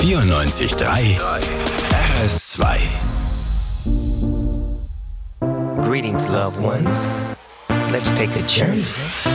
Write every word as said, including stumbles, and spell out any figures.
vierundneunzig Komma drei R S zwei. Greetings, loved ones. Let's take a journey